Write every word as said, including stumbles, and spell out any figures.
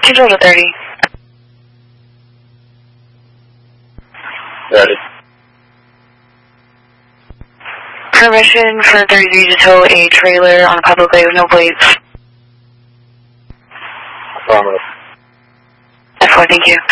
Control to thirty. Ready. Permission for thirty-three to tow a trailer on a public way with no plates. Affirmative. F four, thank you.